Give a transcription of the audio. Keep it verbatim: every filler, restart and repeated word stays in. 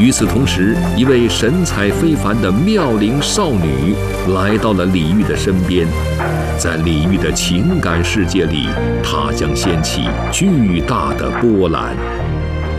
与此同时，一位神采非凡的妙龄少女来到了李煜的身边，在李煜的情感世界里，她将掀起巨大的波澜。